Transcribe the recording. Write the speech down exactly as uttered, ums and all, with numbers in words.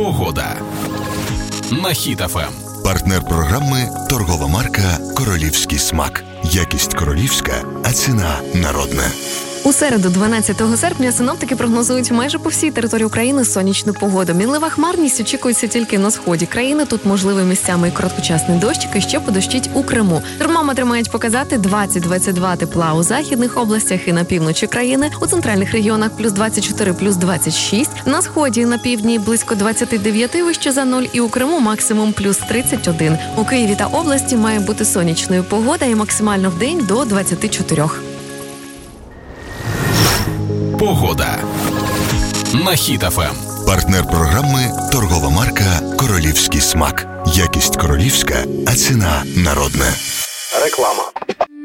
Погода на Хіт еф ем. Партнер програми – торгова марка «Королівський смак». Якість королівська, а ціна народна. У середу, дванадцятого серпня, синоптики прогнозують майже по всій території України сонячну погоду. Мінлива хмарність очікується тільки на сході країни. Тут можливий місцями і короткочасний дощик, і ще подощить у Криму. Термометри мають показати двадцять - двадцять два тепла у західних областях і на півночі країни. У центральних регіонах плюс двадцять чотири, плюс двадцять шість. На сході і на півдні близько двадцять дев'ять вище за нуль. І у Криму максимум плюс тридцять один. У Києві та області має бути сонячною погода і максимально в день до двадцять чотири. Погода на Хіт еф ем. Партнер програми – торгова марка «Королівський смак». Якість королівська, а ціна народна. Реклама.